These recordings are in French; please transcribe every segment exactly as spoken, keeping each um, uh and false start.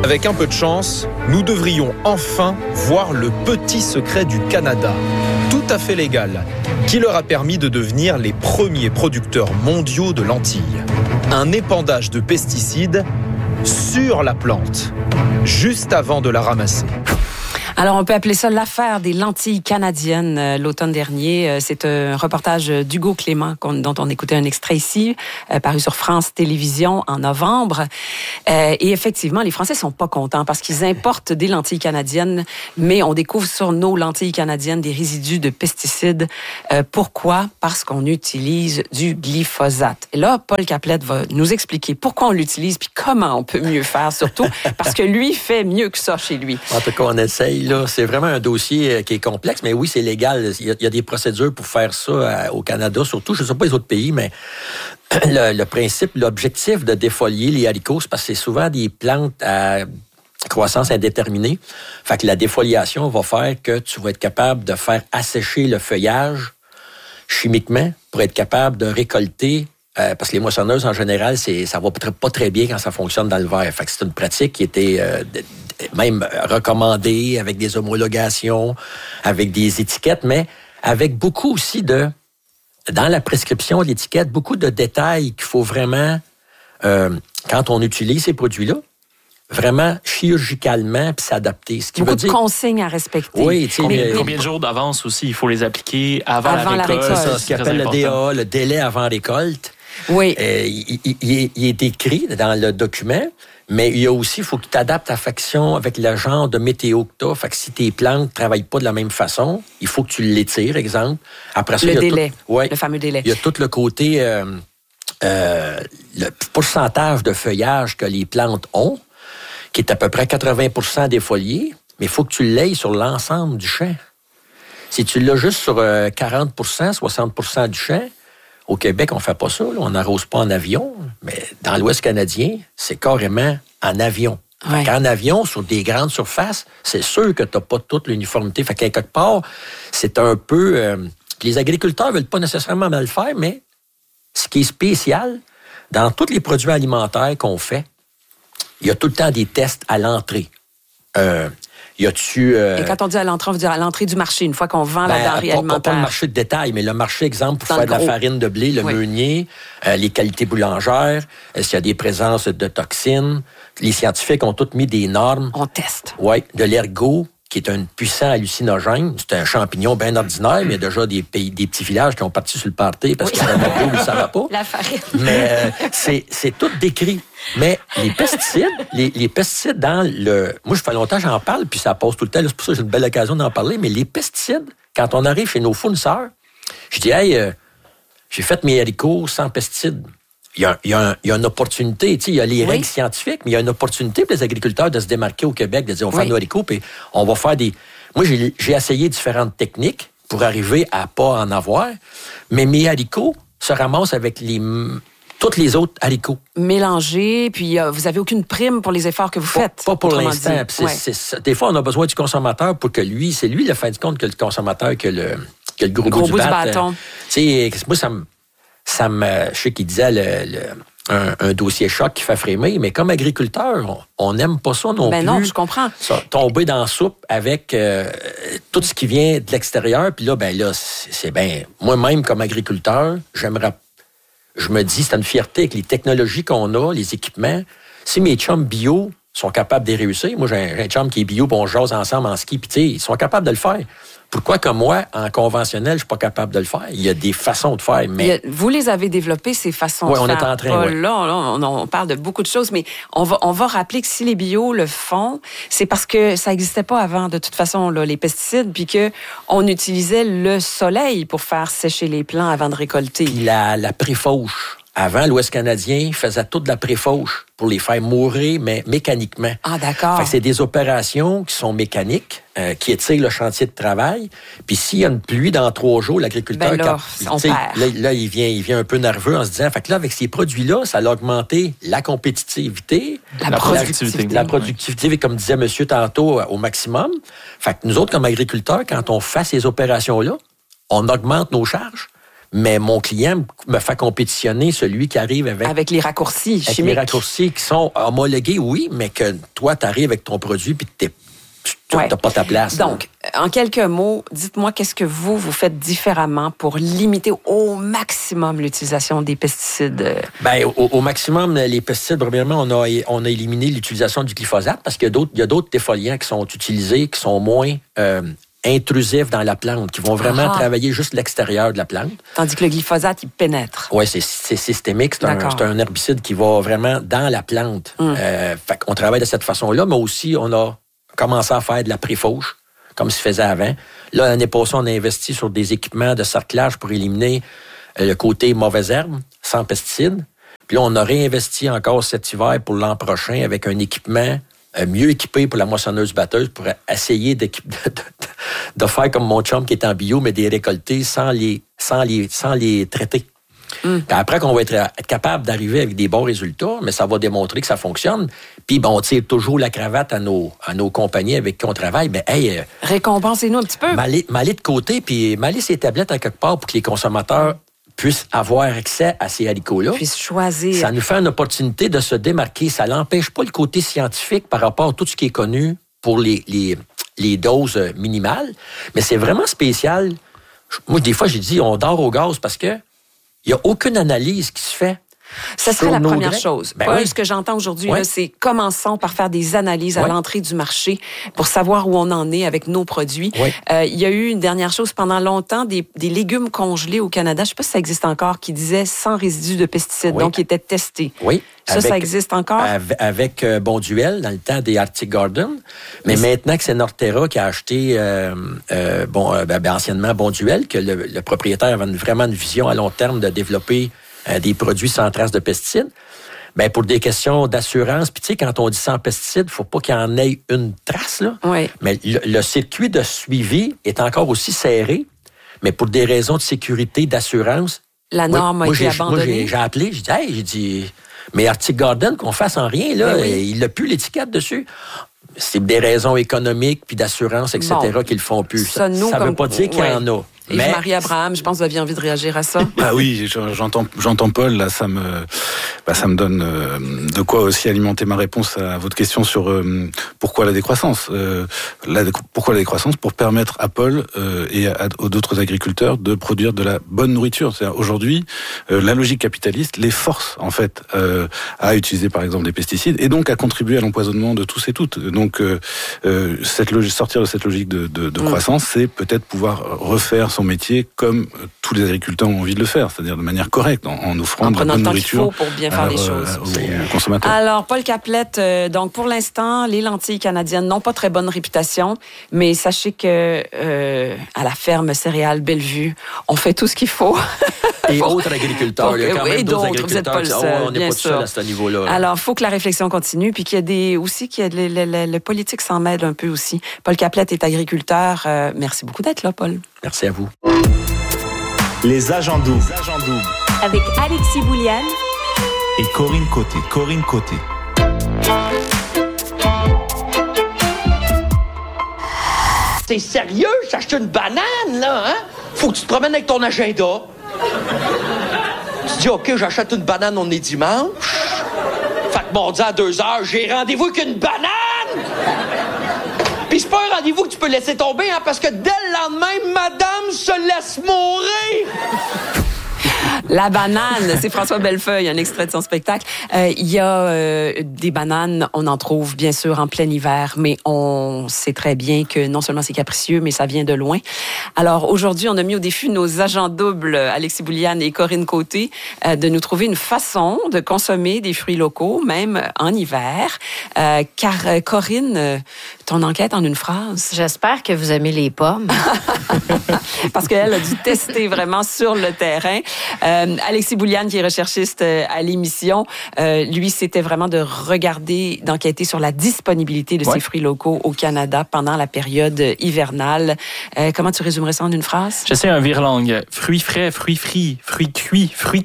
Avec un peu de chance, nous devrions enfin voir le petit secret du Canada, tout à fait légal, qui leur a permis de devenir les premiers producteurs mondiaux de lentilles. Un épandage de pesticides sur la plante, juste avant de la ramasser. Alors, on peut appeler ça l'affaire des lentilles canadiennes euh, l'automne dernier. Euh, c'est un reportage d'Hugo Clément qu'on, dont on écoutait un extrait ici, euh, paru sur France Télévisions en novembre. Euh, et effectivement, les Français sont pas contents parce qu'ils importent des lentilles canadiennes, mais on découvre sur nos lentilles canadiennes des résidus de pesticides. Euh, pourquoi? Parce qu'on utilise du glyphosate. Et là, Paul Caplette va nous expliquer pourquoi on l'utilise puis comment on peut mieux faire, surtout parce que lui fait mieux que ça chez lui. En tout cas, on essaye. Là, c'est vraiment un dossier qui est complexe, mais oui, c'est légal. Il y a, il y a des procédures pour faire ça à, au Canada, surtout. Je ne sais pas les autres pays, mais le, le principe, l'objectif de défolier les haricots, c'est parce que c'est souvent des plantes à croissance indéterminée. Fait que la défoliation va faire que tu vas être capable de faire assécher le feuillage chimiquement pour être capable de récolter. Euh, parce que les moissonneuses, en général, c'est, ça va pas très bien quand ça fonctionne dans le verre. Fait que c'est une pratique qui était euh, même recommandée avec des homologations, avec des étiquettes, mais avec beaucoup aussi de, dans la prescription de l'étiquette, beaucoup de détails qu'il faut vraiment, euh, quand on utilise ces produits-là, vraiment chirurgicalement puis s'adapter. Ce qui Beaucoup veut de dire... consignes à respecter. Oui, tu sais, combien, mais... combien de jours d'avance aussi il faut les appliquer avant, avant la récolte? La récolte. C'est ça, ce qu'on appelle le D A A, le délai avant récolte. Oui. Euh, il, il, il, est, il est écrit dans le document, mais il y a aussi, il faut que tu t'adaptes à faction avec le genre de météo que tu as. Fait que si tes plantes ne travaillent pas de la même façon, il faut que tu l'étires, exemple. Après ça, le il y a délai, tout, ouais, le fameux délai. Il y a tout le côté, euh, euh, le pourcentage de feuillage que les plantes ont, qui est à peu près quatre-vingts pour cent défolié, mais il faut que tu l'aies sur l'ensemble du champ. Si tu l'as juste sur euh, quarante pour cent, soixante pour cent du champ, au Québec, on ne fait pas ça. Là. On n'arrose pas en avion. Mais dans l'Ouest canadien, c'est carrément en avion. Ouais. En avion, sur des grandes surfaces, c'est sûr que tu n'as pas toute l'uniformité. Fait qu'à quelque part, c'est un peu... Euh, les agriculteurs ne veulent pas nécessairement mal faire, mais ce qui est spécial, dans tous les produits alimentaires qu'on fait, il y a tout le temps des tests à l'entrée. Euh, y a-tu... Euh, Et quand on dit à l'entrée, on veut dire à l'entrée du marché, une fois qu'on vend ben, la denrée pas, alimentaire. Pas le marché de détail, mais le marché, exemple, pour Dans faire le de la gros. farine de blé, le Oui. meunier, euh, les qualités boulangères, euh, s'il y a des présences de toxines. Les scientifiques ont tous mis des normes. On teste. Oui, de l'ergot, qui est un puissant hallucinogène. C'est un champignon bien ordinaire, mais il y a déjà des, pays, des petits villages qui ont parti sur le party parce Oui. qu'il y a un ergot, ils ne savaient pas. La farine. Mais euh, c'est, c'est tout décrit. Mais les pesticides, les, les pesticides dans le... Moi, je fais longtemps que j'en parle, puis ça passe tout le temps. Là, c'est pour ça que j'ai une belle occasion d'en parler. Mais les pesticides, quand on arrive chez nos fournisseurs, je dis, hey, euh, j'ai fait mes haricots sans pesticides. Il y a, il y a, un, il y a une opportunité. Tu sais, il y a les Oui. règles scientifiques, mais il y a une opportunité pour les agriculteurs de se démarquer au Québec, de dire, on va Oui. faire nos haricots, puis on va faire des... Moi, j'ai, j'ai essayé différentes techniques pour arriver à pas en avoir, mais mes haricots se ramassent avec les... tous les autres haricots. Mélangés, puis euh, vous n'avez aucune prime pour les efforts que vous faites. Pas, pas pour autrement l'instant. dit. C'est, Ouais. c'est, c'est, des fois, on a besoin du consommateur pour que lui, c'est lui, le fin du compte, que le consommateur, que le, que le gros, Gros bout, bout du, du bat, bâton. Euh, tu sais, moi, ça me... Ça me, je sais qu'il disait le, le, un, un dossier choc qui fait frémir, mais comme agriculteur, on n'aime pas ça non Ben plus. non, je comprends. Ça, tomber dans la soupe avec euh, tout ce qui vient de l'extérieur, puis là, ben là, c'est, c'est bien... Moi-même, comme agriculteur, j'aimerais... Je me dis, c'est une fierté avec les technologies qu'on a, les équipements. Si mes chums bio sont capables de réussir, moi, j'ai un, j'ai un chum qui est bio, puis on jase ensemble en ski, puis tu sais, ils sont capables de le faire. Pourquoi que moi, en conventionnel, je suis pas capable de le faire? Il y a des façons de faire, mais... Il y a- vous les avez développées, ces façons Ouais, de on faire. est en train, Pas ouais. là, là, on, on parle de beaucoup de choses, mais on va, on va rappeler que si les bio le font, c'est parce que ça n'existait pas avant, de toute façon, là, les pesticides, puis qu'on utilisait le soleil pour faire sécher les plants avant de récolter. Puis la, la préfauche. Avant, l'Ouest canadien faisait toute la préfauche pour les faire mourir, mais mécaniquement. Ah, d'accord. Fait que c'est des opérations qui sont mécaniques, euh, qui étirent le chantier de travail. Puis s'il y a une pluie dans trois jours, l'agriculteur... Ben là, quand- on tu sais, perd. là, là, il vient, il vient un peu nerveux en se disant, fait que là, avec ces produits-là, ça a augmenté la compétitivité, La productivité. la productivité, comme disait monsieur tantôt, au maximum. Fait que nous autres, comme agriculteurs, quand on fait ces opérations-là, on augmente nos charges, Mais mon client me fait compétitionner celui qui arrive avec... Avec les raccourcis avec chimiques. les raccourcis qui sont homologués, oui, mais que toi, tu arrives avec ton produit puis tu n'as Ouais. pas ta place. Donc, là. En quelques mots, dites-moi qu'est-ce que vous, vous faites différemment pour limiter au maximum l'utilisation des pesticides? Ben, au, au maximum, les pesticides, premièrement, on a, on a éliminé l'utilisation du glyphosate parce qu'il y a d'autres, il y a d'autres défoliants qui sont utilisés, qui sont moins... Euh, intrusifs dans la plante, qui vont vraiment ah. travailler juste l'extérieur de la plante. Tandis que le glyphosate, il pénètre. Oui, c'est, c'est systémique. C'est un, c'est un herbicide qui va vraiment dans la plante. Mm. Euh, fait qu'on travaille de cette façon-là, mais aussi, on a commencé à faire de la pré-fauche, comme se faisait avant. Là, l'année passée, on a investi sur des équipements de sarclage pour éliminer le côté mauvaises herbes, sans pesticides. Puis là, on a réinvesti encore cet hiver pour l'an prochain avec un équipement mieux équipé pour la moissonneuse-batteuse pour essayer de, de, de faire comme mon chum qui est en bio, mais des récoltés sans les, sans les, sans les traiter. Mm. Après qu'on va être, être capable d'arriver avec des bons résultats, mais ça va démontrer que ça fonctionne. Puis, bon, on tire toujours la cravate à nos, à nos compagnies avec qui on travaille. Ben, hey, récompensez-nous un petit peu. M'aller, m'aller de côté, puis m'aller ces tablettes à quelque part pour que les consommateurs puissent avoir accès à ces haricots-là. Puissent choisir. Ça nous fait une opportunité de se démarquer. Ça n'empêche pas le côté scientifique par rapport à tout ce qui est connu pour les, les, les doses minimales. Mais c'est vraiment spécial. Moi, des fois, j'ai dit, on dort au gaz parce que il n'y a aucune analyse qui se fait. Ça serait la première grains. chose. Ben Paul, oui. Ce que j'entends aujourd'hui, oui. là, c'est commençons par faire des analyses à oui. l'entrée du marché pour savoir où on en est avec nos produits. Oui. Euh, il y a eu une dernière chose pendant longtemps, des, des légumes congelés au Canada, je ne sais pas si ça existe encore, qui disaient sans résidus de pesticides, oui. donc qui étaient testés. Oui. Ça, avec, ça existe encore? Avec, avec euh, Bonduel, dans le temps des Arctic Garden. Mais oui. maintenant que c'est Norterra qui a acheté, euh, euh, bon, euh, ben, anciennement Bonduel, que le, le propriétaire avait une, vraiment une vision à long terme de développer euh, des produits sans trace de pesticides. Ben pour des questions d'assurance, puis tu sais, quand on dit sans pesticides, il faut pas qu'il y en ait une trace, là. Oui. Mais le, le circuit de suivi est encore aussi serré, mais pour des raisons de sécurité, d'assurance. La norme moi, a été j'ai, abandonnée. Moi, j'ai, j'ai appelé, j'ai dit, hey, j'ai dit, mais Arctic Garden, qu'on fasse en rien, là, oui. il n'a plus l'étiquette dessus. C'est des raisons économiques, puis d'assurance, et cetera, bon, qu'ils le font plus. Ça ne veut pas dire qu'il y en a. Et mais... Marie-Abraham, je pense que vous aviez envie de réagir à ça. Ah oui, j'entends, j'entends Paul, là, ça me, bah, ça me donne euh, de quoi aussi alimenter ma réponse à votre question sur euh, pourquoi la décroissance. Euh, la, pourquoi la décroissance? Pour permettre à Paul euh, et à, à d'autres agriculteurs de produire de la bonne nourriture. C'est-à-dire aujourd'hui, euh, la logique capitaliste les force en fait euh, à utiliser par exemple des pesticides et donc à contribuer à l'empoisonnement de tous et toutes. Donc euh, euh, cette logique, sortir de cette logique de, de, de mmh. croissance, c'est peut-être pouvoir refaire son métier comme tous les agriculteurs ont envie de le faire, c'est-à-dire de manière correcte, en, en offrant en de la bonne nourriture pour bien faire les choses. Euh, aux consommateurs. Alors, Paul Caplette, euh, donc pour l'instant, les lentilles canadiennes n'ont pas très bonne réputation, mais sachez que euh, à la ferme céréales Bellevue, on fait tout ce qu'il faut. Et pour, autres agriculteurs, il y a quand même d'autres agriculteurs. Vous n'êtes pas le seul, oh, on n'est pas tout seul à ce niveau-là. Là. Alors, il faut que la réflexion continue, puis qu'il y ait des, aussi qu'il y ait le, le, le, le politique s'en mêle un peu aussi. Paul Caplette est agriculteur. Euh, merci beaucoup d'être là, Paul. Merci à vous. Les agents doubles. Avec Alexis Bouliane et Corinne Côté. Corinne Côté. C'est sérieux? J'achète une banane, là, hein? Faut que tu te promènes avec ton agenda. Tu dis, OK, j'achète une banane, on est dimanche. Fait que mardi à deux heures, j'ai rendez-vous avec une banane! Puis c'est pas un rendez-vous que tu peux laisser tomber, hein, parce que dès le lendemain, madame se laisse mourir! La banane, c'est François Bellefeuille, un extrait de son spectacle. Euh, il y a euh, des bananes, on en trouve bien sûr en plein hiver, mais on sait très bien que non seulement c'est capricieux, mais ça vient de loin. Alors aujourd'hui, on a mis au défi nos agents doubles, Alexis Bouliane et Corinne Côté, euh, de nous trouver une façon de consommer des fruits locaux, même en hiver. Euh, car euh, Corinne, euh, ton enquête en une phrase. J'espère que vous aimez les pommes. Parce qu'elle a dû tester vraiment sur le terrain. Euh, Alexis Bouliane, qui est recherchiste à l'émission, euh, lui, c'était vraiment de regarder, d'enquêter sur la disponibilité de ouais. ces fruits locaux au Canada pendant la période hivernale. Euh, comment tu résumerais ça en une phrase? J'essaie un virelangue. Fruits frais, fruits frits, fruits cuits, fruits crus.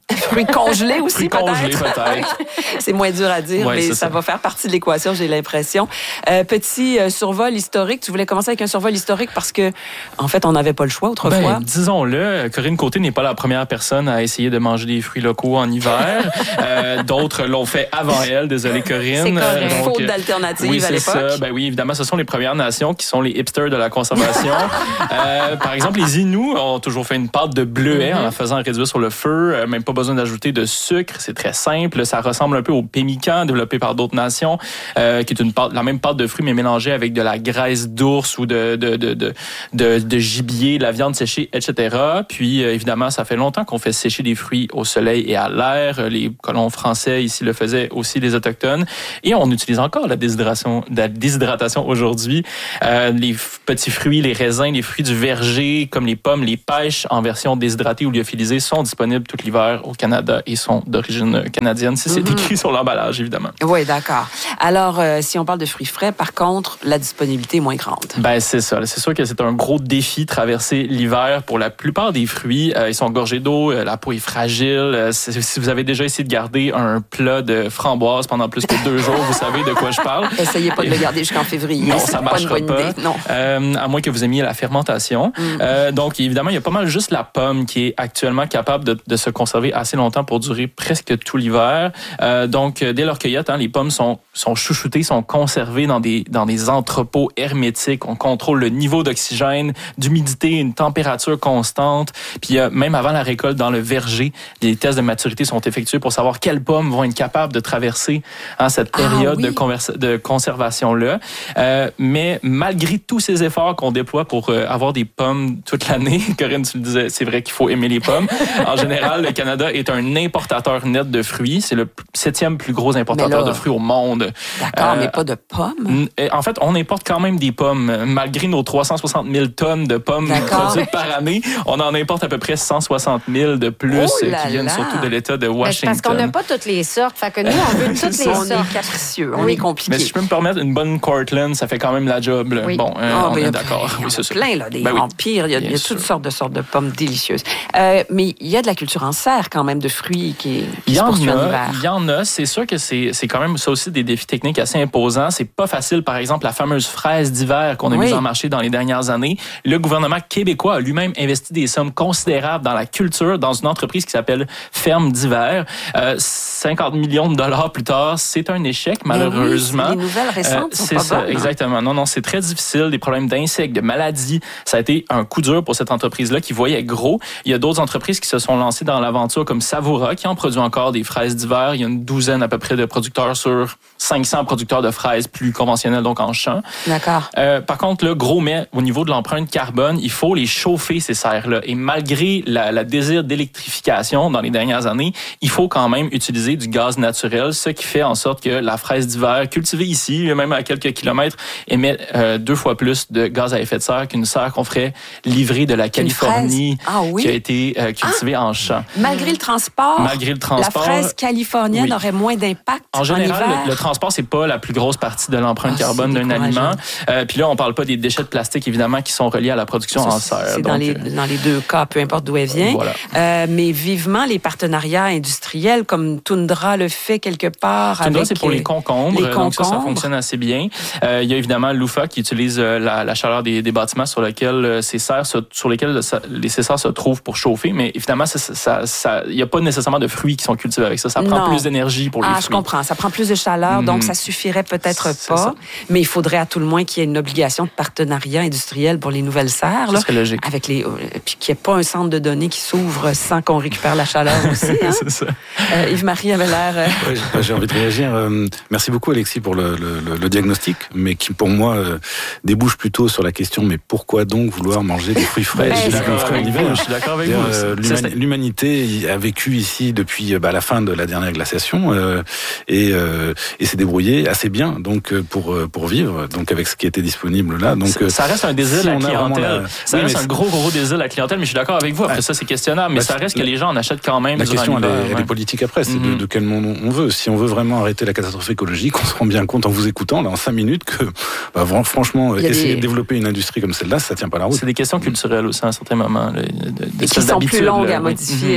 Fruits congelés aussi, Fruits peut-être. congelés, peut-être. C'est moins dur à dire, Ouais, mais ça, ça va faire partie de l'équation, j'ai l'impression. Euh, petit euh, survol historique. Tu voulais commencer avec un survol historique parce que, en fait, on n'avait pas le choix autrefois. Ben, disons-le, Corinne Côté n'est pas la première personne à essayer de manger des fruits locaux en hiver. euh, d'autres l'ont fait avant elle. Désolé, Corinne. C'est correct. Donc, Faute d'alternative oui, à l'époque. Ça. Ben oui, évidemment, ce sont les Premières Nations qui sont les hipsters de la conservation. euh, par exemple, les Inuits ont toujours fait une pâte de bleuet mm-hmm. en la faisant réduire sur le feu. Euh, même pas besoin d'ajouter de sucre. C'est très simple. Ça ressemble un peu au pemmican développé par d'autres nations, euh, qui est une pâte, la même pâte de fruits, mais mélangée avec de la graisse d'ours ou de, de, de, de, de, de gibier, de la viande séchée, et cetera. Puis, euh, évidemment, ça fait longtemps qu'on fait sécher des fruits au soleil et à l'air. Les colons français ici le faisaient aussi, les Autochtones. Et on utilise encore la déshydratation, la déshydratation aujourd'hui. Euh, les f- petits fruits, les raisins, les fruits du verger, comme les pommes, les pêches en version déshydratée ou lyophilisée sont disponibles tout l'hiver au Canada et sont d'origine canadienne. Si c'est mm-hmm. écrit sur l'emballage, évidemment. Oui, d'accord. Alors, euh, si on parle de fruits frais, par contre, la disponibilité est moins grande. Ben c'est ça. C'est sûr que c'est un gros défi traverser l'hiver pour la plupart des fruits. Euh, ils sont gorgés d'eau, euh, la peau est fragile. Euh, si vous avez déjà essayé de garder un plat de framboises pendant plus que deux jours, vous savez de quoi je parle. Essayez pas de le garder jusqu'en février. Non, c'est ça pas une bonne pas. idée. Non. Euh, à moins que vous aimiez la fermentation. Mm. Euh, donc, évidemment, il y a pas mal juste la pomme qui est actuellement capable de, de se conserver assez longtemps pour durer presque tout l'hiver. Euh, donc, dès leur cueillette, hein, les pommes sont, sont chouchoutées, sont conservées dans des, dans des entrepôts hermétiques. On contrôle le niveau d'oxygène, d'humidité, une température constante. Puis, euh, même avant la récolte dans le verger, les tests de maturité sont effectués pour savoir quelles pommes vont être capables de traverser hein, cette période ah, oui. de, conversa- de conservation-là. Euh, mais malgré tous ces efforts qu'on déploie pour euh, avoir des pommes toute l'année, Corinne, tu le disais, c'est vrai qu'il faut aimer les pommes. En général, le Canada est un importateur net de fruits. C'est le septième plus gros importateur là, de fruits au monde. D'accord, euh, mais pas de pommes? En fait, on importe quand même des pommes. Malgré nos trois cent soixante mille tonnes de pommes D'accord. produites par année, on en importe à peu près cent soixante mille de plus oh là qui viennent là. surtout de l'État de Washington. Ben, parce qu'on n'a pas toutes les sortes. Fait que nous, on veut toutes les sortes. On est capricieux, on oui. est compliqué. Mais si je peux me permettre, une bonne Cortland, ça fait quand même la job. Là. Oui. Bon, euh, oh, on ben, est d'accord. Il y en oui, a c'est plein, là, des ben, empires. Oui. Il y a, il y a toutes sortes de sortes de pommes délicieuses. Euh, mais il y a de la culture en serre, quand même, de fruits qui, qui se poursuit en hiver. Il y en a. C'est sûr que c'est, c'est quand même ça aussi des défis techniques assez imposants. C'est pas facile, par exemple, la fameuse fraise d'hiver qu'on a oui. mise en marché dans les dernières années. Le gouvernement québécois a lui-même investi des sommes considérables dans la culture, dans une entreprise qui s'appelle Ferme d'hiver. Euh, cinquante millions de dollars plus tard, c'est un échec, malheureusement. Oui, les nouvelles récentes euh, sont c'est pas ça, bonnes. Exactement. Non, non, c'est très difficile. Des problèmes d'insectes, de maladies. Ça a été un coup dur pour cette entreprise-là qui voyait gros. Il y a d'autres entreprises qui se sont lancées dans l'aventure, comme Savoura, qui en produit encore des fraises d'hiver. Il y a une douzaine à peu près de producteurs sur cinq cents producteurs de fraises plus conventionnels, donc en champ. D'accord. Euh, par contre, le gros mais au niveau de l'empreinte carbone, il faut les chauffer, ces serres-là. Et malgré la, la désir d'électrification dans les dernières années, il faut quand même utiliser du gaz naturel, ce qui fait en sorte que la fraise d'hiver, cultivée ici, même à quelques kilomètres, émet euh, deux fois plus de gaz à effet de serre qu'une serre qu'on ferait livrer de la Californie, ah, oui? qui a été euh, cultivée ah, en champ. Malgré le transport, malgré le transport, la fraise californienne oui. aurait moins d'impact en, en général, hiver. Le, le transport, c'est pas la plus grosse partie de l'empreinte ah, carbone d'un aliment. Euh, Puis là, on parle pas des déchets de plastique, évidemment, qui sont reliés à la production ça, en serre. C'est donc, dans, les, dans les deux cas, peu importe d'où elle vient. Voilà. Euh, mais vivement, les partenariats industriels, comme Tundra le fait quelque part. Tundra, avec c'est pour les concombres. Les concombres. Donc ça, ça fonctionne assez bien. Euh, il y a évidemment l'U F A qui utilise la, la chaleur des, des bâtiments sur lesquels ces serres se, sur lesquels ça, les serres se trouvent pour chauffer. Mais évidemment, ça, ça, ça, il n'y a pas nécessairement de fruits qui sont cultivés avec ça. Ça prend non. plus d'énergie pour les ah, fruits. Je comprends. Ça prend plus de chaleur, mmh. donc ça suffirait peut-être c'est pas. Ça. Mais il faudrait à tout le moins qu'il y ait une obligation de partenariat industriel pour les nouvelles serres. Ça serait logique. Avec les, puis qu'il n'y ait pas un centre de données qui s'ouvre sans qu'on récupère la chaleur aussi. Hein? C'est ça. Euh, Yves-Marie avait l'air... Euh... Ouais, j'ai, j'ai envie de réagir. Euh, merci beaucoup, Alexis, pour le, le, le diagnostic, mais qui, pour moi, euh, débouche plutôt sur la question, mais pourquoi donc vouloir manger des fruits frais, je, suis d'accord avec vous, je suis d'accord avec vous. Euh, l'human- l'humanité a vécu ici depuis bah, la fin de la dernière glaciation euh, et, euh, et s'est débrouillée assez bien donc, pour, pour vivre, donc avec ce qui était disponible là. Donc, ça, ça reste un désir si à la clientèle. La... Ça oui, reste un gros, gros désir à la clientèle, mais je suis d'accord avec vous. Après ah, ça, c'est questionnable, mais bah, ça reste que les gens en achètent quand même. La question, elle, est, ouais. elle est politique après, c'est mm-hmm. de, de quel monde on veut. Si on veut vraiment arrêter la catastrophe écologique, on se rend bien compte en vous écoutant, là, en cinq minutes, que bah, franchement, essayer des... de développer une industrie comme celle-là, ça tient pas la route. C'est des questions culturelles aussi à un certain moment. Là, de, de Et qui sont plus longues à modifier, mm-hmm. effectivement.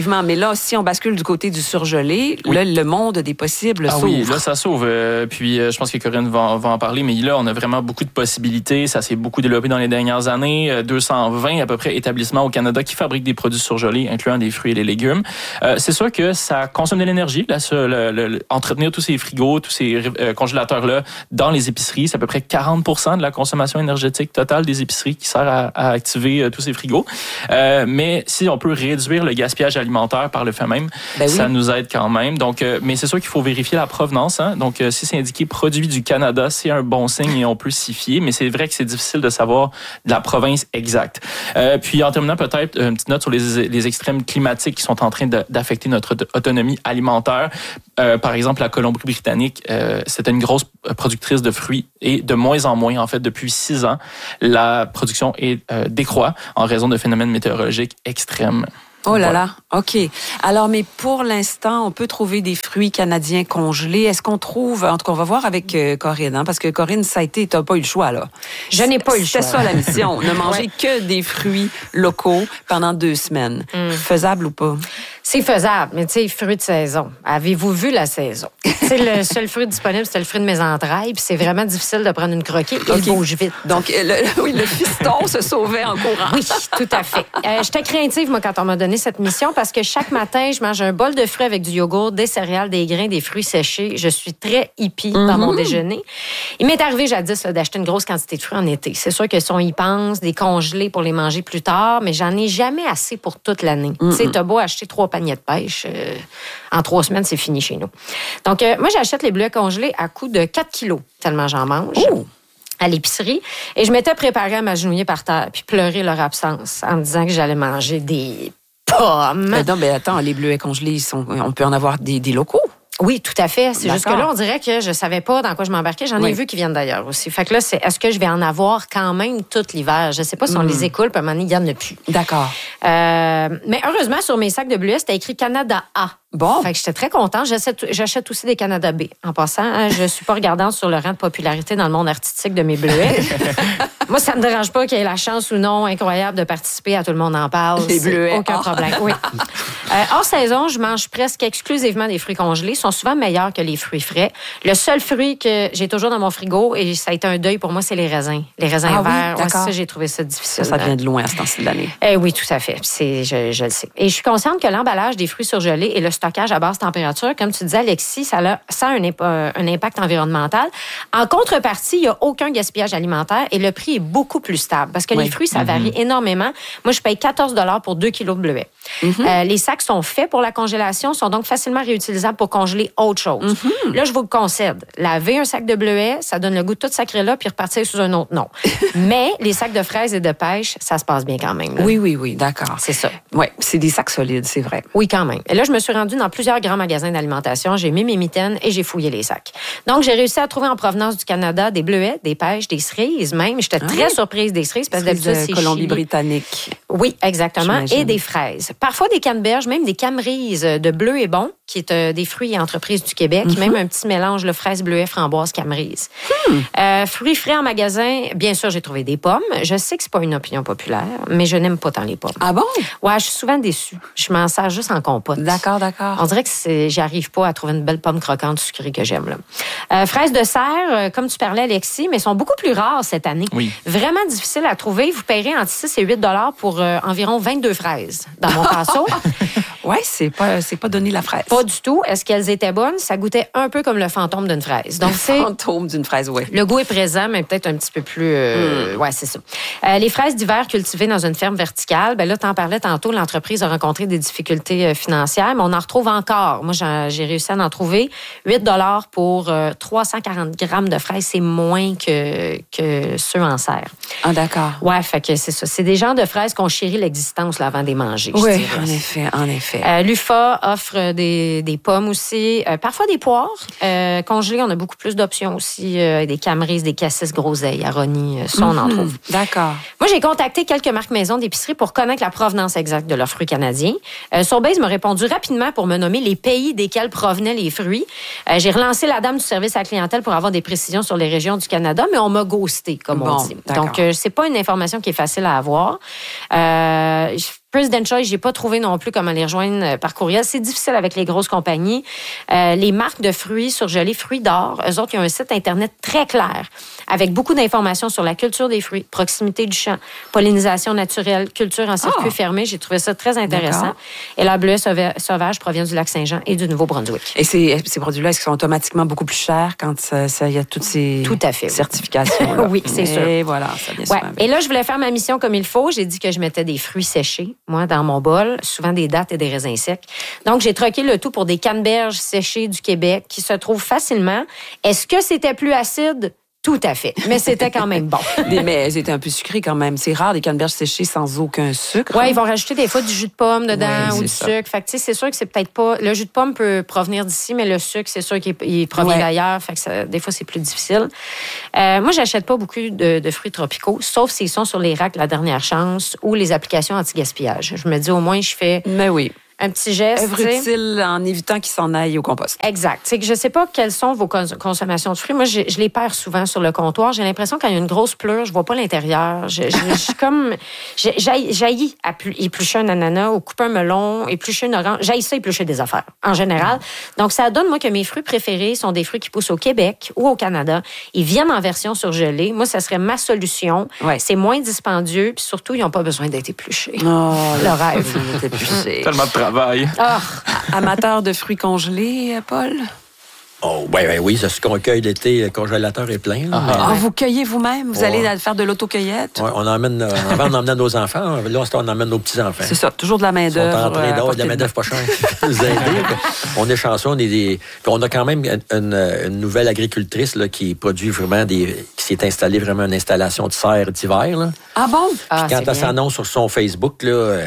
Effectivement, mais là, si on bascule du côté du surgelé, oui. là, le monde des possibles ah s'ouvre. Oui, là, ça s'ouvre. Euh, puis, euh, je pense que Corinne va, va en parler, mais là, on a vraiment beaucoup de possibilités. Ça s'est beaucoup développé dans les dernières années. Euh, deux cent vingt à peu près établissements au Canada qui fabriquent des produits surgelés, incluant des fruits et des légumes. Euh, c'est sûr que ça consomme de l'énergie. Là, ça, le, le, le, entretenir tous ces frigos, tous ces euh, congélateurs-là dans les épiceries, c'est à peu près quarante pour cent de la consommation énergétique totale des épiceries qui sert à, à activer euh, tous ces frigos. Euh, mais si on peut réduire le gaspillage alimentaire par le fait même, ben oui. ça nous aide quand même. Donc, euh, mais c'est sûr qu'il faut vérifier la provenance. Hein? Donc, euh, si c'est indiqué produit du Canada, c'est un bon signe et on peut s'y fier. Mais c'est vrai que c'est difficile de savoir de la province exacte. Euh, puis, en terminant, peut-être une petite note sur les, les extrêmes climatiques qui sont en train de, d'affecter notre autonomie alimentaire. Euh, par exemple, la Colombie-Britannique, euh, c'était une grosse productrice de fruits et de moins en moins, en fait, depuis six ans, la production est, euh, décroît en raison de phénomènes météorologiques extrêmes. Oh là là, OK. Alors, mais pour l'instant, on peut trouver des fruits canadiens congelés. Est-ce qu'on trouve... En tout cas, on va voir avec euh, Corinne, hein, parce que Corinne, ça a été... T'as pas eu le choix, là. Je n'ai pas eu le choix. C'était ça, la mission. Ne manger ouais. que des fruits locaux pendant deux semaines. Mm. Faisable ou pas? C'est faisable, mais tu sais, fruits de saison. Avez-vous vu la saison? Tu sais, le seul fruit disponible, c'était le fruit de mes entrailles, puis c'est vraiment difficile de prendre une croquée. Il okay. bouge vite. Donc, le, oui, le fiston se sauvait en courant. Oui, tout à fait. Euh, j'étais craintive, moi, quand on m'a donné cette mission, parce que chaque matin, je mange un bol de fruits avec du yogourt, des céréales, des grains, des fruits séchés. Je suis très hippie mm-hmm. dans mon déjeuner. Il m'est arrivé jadis là, d'acheter une grosse quantité de fruits en été. C'est sûr que si on y pense, des congelés pour les manger plus tard, mais j'en ai jamais assez pour toute l'année. Mm-hmm. Tu sais, t'as beau acheter trois paniers de pêche, euh, en trois semaines, c'est fini chez nous. Donc, euh, moi, j'achète les bleuets congelés à coût de quatre kilos, tellement j'en mange. Oh. À l'épicerie, et je m'étais préparée à m'agenouiller par terre puis pleurer leur absence en me disant que j'allais manger des pommes. Mais non, mais attends, les bleuets congelés, ils sont, on peut en avoir des, des locaux. Oui, tout à fait. C'est juste que là, on dirait que je savais pas dans quoi je m'embarquais. J'en ai oui. vu qui viennent d'ailleurs aussi. Fait que là, c'est est-ce que je vais en avoir quand même tout l'hiver? Je sais pas si on mm. les écoule, puis à un moment donné, il y en a plus. D'accord. Euh, mais heureusement, sur mes sacs de bleuets, c'était écrit Canada A. Bon. Fait que j'étais très contente. J'achète, j'achète aussi des Canada B. En passant, hein, je suis pas regardante sur le rang de popularité dans le monde artistique de mes bleuets. Moi, ça me dérange pas qu'il y ait la chance ou non incroyable de participer à Tout le monde en parle. Les bleuets. Aucun oh. problème. Oui. Euh, hors saison, je mange presque exclusivement des fruits congelés. Ils sont souvent meilleurs que les fruits frais. Le seul fruit que j'ai toujours dans mon frigo, et ça a été un deuil pour moi, c'est les raisins. Les raisins ah, verts. Oui, ouais, ça, j'ai trouvé ça difficile. Ça, ça vient de loin à ce temps-ci de l'année. Eh oui, tout à fait. C'est, je, je le sais. Et je suis consciente que l'emballage des fruits surgelés et le stockage à basse température, comme tu disais, Alexis, ça a, ça a un, un impact environnemental. En contrepartie, il n'y a aucun gaspillage alimentaire et le prix est beaucoup plus stable parce que oui. les fruits, ça varie mm-hmm. énormément. Moi, je paye quatorze dollars pour deux kilos de bleuets. Mm-hmm. Euh, les sacs sont faits pour la congélation, sont donc facilement réutilisables pour congeler autre chose. Mm-hmm. Là, je vous le concède. Laver un sac de bleuets, ça donne le goût de tout sacré là puis repartir sous un autre nom. Mais les sacs de fraises et de pêche, ça se passe bien quand même. Là. Oui, oui, oui, d'accord. C'est ça. Oui, c'est des sacs solides, c'est vrai. Oui, quand même. Et là, je me suis rendue dans plusieurs grands magasins d'alimentation. J'ai mis mes mitaines et j'ai fouillé les sacs. Donc, j'ai réussi à trouver en provenance du Canada des bleuets, des pêches, des cerises même. J'étais ah, très oui. surprise des cerises parce que d'habitude, c'est Colombie-Britannique. Oui, exactement. J'imagine. Et des fraises. Parfois des canneberges, même des camerises de bleu et bon, qui est euh, des fruits et entreprises du Québec. Mm-hmm. Même un petit mélange, le fraise, bleuet, framboise, camerise. Hmm. Euh, fruits frais en magasin, bien sûr, j'ai trouvé des pommes. Je sais que c'est pas une opinion populaire, mais je n'aime pas tant les pommes. Ah bon? Ouais, je suis souvent déçue. Je m'en sers juste en compote. D'accord, d'accord. On dirait que c'est, j'arrive pas à trouver une belle pomme croquante sucrée que j'aime, là. Euh, fraises de serre, euh, comme tu parlais, Alexis, mais sont beaucoup plus rares cette année. Oui. Vraiment difficile à trouver. Vous paierez entre six et huit dollars pour euh, environ vingt-deux fraises dans mon pinceau. Oui, c'est pas, c'est pas donné la fraise. Pas du tout. Est-ce qu'elles étaient bonnes? Ça goûtait un peu comme le fantôme d'une fraise. Donc, le c'est... fantôme d'une fraise, oui. Le goût est présent, mais peut-être un petit peu plus... Euh... Mm. Ouais, c'est ça. Euh, les fraises d'hiver cultivées dans une ferme verticale, ben là, t'en parlais tantôt, l'entreprise a rencontré des difficultés financières, mais on en retrouve encore. Moi, j'ai réussi à en trouver huit dollars pour euh, trois cent quarante grammes de fraises. C'est moins que, que ceux en serre. Ah, d'accord. Ouais, fait que c'est ça. C'est des genres de fraises qu'on chérit l'existence là, avant de les manger. Oui, en effet, en effet. Euh, L'U F A offre des, des pommes aussi, euh, parfois des poires. Euh, congelées, on a beaucoup plus d'options aussi. Euh, des camerises, des cassis groseilles, aronis, ça, on en mm-hmm. trouve. D'accord. Moi, j'ai contacté quelques marques maison d'épicerie pour connaître la provenance exacte de leurs fruits canadiens. Euh, Sobeys m'a répondu rapidement pour me nommer les pays desquels provenaient les fruits. Euh, j'ai relancé la dame du service à la clientèle pour avoir des précisions sur les régions du Canada, mais on m'a ghosté, comme bon, on dit. d'accord. Donc, euh, c'est pas une information qui est facile à avoir. Euh, President Choice, j'ai pas trouvé non plus comment les rejoindre par courriel. C'est difficile avec les grosses compagnies. Euh, les marques de fruits surgelés, Fruits d'Or, eux autres, ils ont un site Internet très clair avec beaucoup d'informations sur la culture des fruits, proximité du champ, pollinisation naturelle, culture en circuit oh. fermé. J'ai trouvé ça très intéressant. D'accord. Et la bleuet sauvage provient du lac Saint-Jean et du Nouveau-Brunswick. Et ces, ces produits-là, est-ce qu'ils sont automatiquement beaucoup plus chers quand il y a toutes ces Tout à fait, certifications? Oui, c'est sûr. Et voilà, ça vient ouais. Et là, je voulais faire ma mission comme il faut. J'ai dit que je mettais des fruits séchés, moi, dans mon bol, souvent des dattes et des raisins secs. Donc, j'ai troqué le tout pour des canneberges séchées du Québec qui se trouvent facilement. Est-ce que c'était plus acide? Tout à fait. Mais c'était quand même bon. Mais elles étaient un peu sucrées quand même. C'est rare, des canneberges séchées sans aucun sucre. Oui, ils vont rajouter des fois du jus de pomme dedans ouais, ou du ça. sucre. Fait que, tu sais, c'est sûr que c'est peut-être pas... Le jus de pomme peut provenir d'ici, mais le sucre, c'est sûr qu'il il provient ouais. d'ailleurs. Fait que ça, des fois, c'est plus difficile. Euh, moi, j'achète pas beaucoup de, de fruits tropicaux, sauf s'ils sont sur les racks La Dernière Chance ou les applications anti-gaspillage. Je me dis, au moins, je fais... Mais oui. Un petit geste. Œuvre utile en évitant qu'ils s'en aillent au compost. Exact. C'est que je sais pas quelles sont vos cons- consommations de fruits. Moi, je, je les perds souvent sur le comptoir. J'ai l'impression quand il y a une grosse pleure, je vois pas l'intérieur. Je, je, je suis comme... J'haïs éplucher un ananas ou couper un melon, éplucher une orange. J'haïs ça éplucher des affaires, en général. Donc, ça donne, moi, que mes fruits préférés sont des fruits qui poussent au Québec ou au Canada. Ils viennent en version surgelée. Moi, ça serait ma solution. Ouais. C'est moins dispendieux, puis surtout, ils n'ont pas besoin d'être épluchés. Oh, le rêve. Tellement de travail. Oh. Amateur de fruits congelés, Paul? Oh, oui, oui, oui, c'est ce qu'on cueille l'été, le congélateur est plein. Là, ah, mais... Vous cueillez vous-même? Vous ouais. allez faire de l'autocueillette? Oui, on emmène, avant, on emmène nos enfants. Là, on emmène nos petits-enfants. C'est ça, toujours de la main-d'œuvre. On est en train d'avoir de la main-d'œuvre pas chère. On est chanceux, on est des... Puis on a quand même une, une nouvelle agricultrice là, qui produit vraiment des... qui s'est installée vraiment une installation de serre d'hiver. Là. Ah bon? Puis ah, quand elle s'annonce sur son Facebook, là...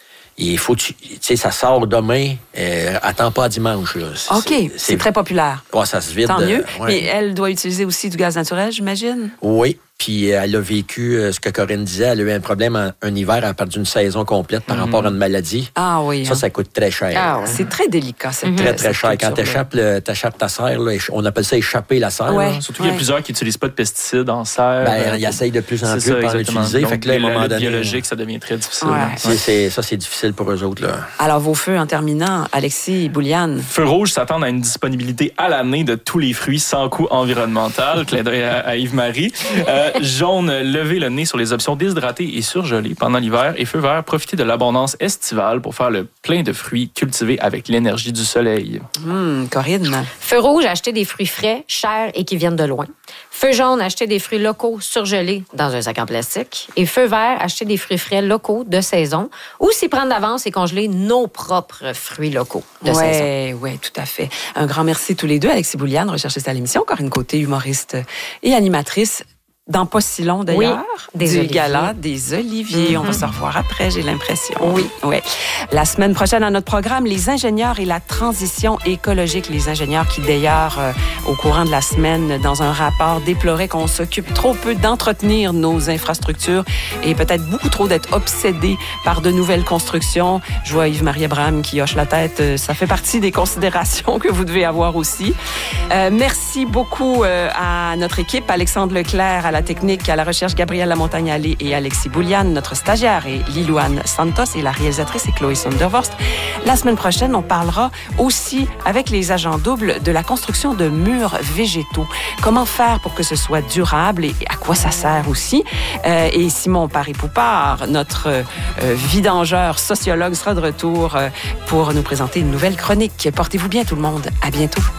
Il faut, tu sais, ça sort demain, euh, attends pas à dimanche. Là. C'est, OK, c'est, c'est très populaire. Ouais, ça se vide. Tant mieux. Euh, ouais. Mais elle doit utiliser aussi du gaz naturel, j'imagine? Oui. Puis elle a vécu euh, ce que Corinne disait, elle a eu un problème en, un hiver, elle a perdu une saison complète par mm-hmm. rapport à une maladie. Ah oui. Ça, hein. ça coûte très cher. Ah, ouais. C'est très délicat, cette mm-hmm. Très, très cher. Quand t'échappes, le, t'échappes ta serre, là, on appelle ça échapper la serre. Ouais. Là. Surtout qu'il y a plusieurs qui n'utilisent pas de pesticides en serre. Ben, ils essayent de plus en plus de pas l'utiliser. Donc, fait que là, à un moment le donné, biologique, ça devient très difficile. Ouais. C'est, c'est, ça, c'est difficile pour eux autres. Là. Alors, vos feux en terminant, Alexis Bouliane. Feux rouges s'attendent à une disponibilité à l'année de tous les fruits sans coût environnemental. Clin d'œil à, à Yves-Marie. Euh, jaune, lever le nez sur les options déshydratées et surgelées pendant l'hiver. Et feu vert, profiter de l'abondance estivale pour faire le plein de fruits cultivés avec l'énergie du soleil. Hum, Corinne. Feu rouge, acheter des fruits frais, chers et qui viennent de loin. Feu jaune, acheter des fruits locaux surgelés dans un sac en plastique. Et feu vert, acheter des fruits frais locaux de saison. Ou s'y prendre d'avance et congeler nos propres fruits locaux de ouais, saison. Oui, tout à fait. Un grand merci tous les deux. Alexis Bouliane, recherchiste à l'émission. Corinne Côté, humoriste et animatrice. Dans pas si long, d'ailleurs, oui, des du oliviers. Gala des Oliviers. Mm-hmm. On va se revoir après, j'ai l'impression. Oui. oui. La semaine prochaine, à notre programme, les ingénieurs et la transition écologique. Les ingénieurs qui, d'ailleurs, euh, au courant de la semaine, dans un rapport, déploraient qu'on s'occupe trop peu d'entretenir nos infrastructures et peut-être beaucoup trop d'être obsédés par de nouvelles constructions. Je vois Yves-Marie Abraham qui hoche la tête. Ça fait partie des considérations que vous devez avoir aussi. Euh, merci beaucoup euh, à notre équipe, Alexandre Leclerc, à la technique, à la recherche, Gabrielle Lamontagne-Allé et Alexis Bouliane. Notre stagiaire est Lilouane Santos et la réalisatrice est Chloé Sondervorst. La semaine prochaine, on parlera aussi avec les agents doubles de la construction de murs végétaux. Comment faire pour que ce soit durable et à quoi ça sert aussi. Euh, et Simon Paré-Poupard, notre euh, vidangeur sociologue, sera de retour euh, pour nous présenter une nouvelle chronique. Portez-vous bien tout le monde. À bientôt.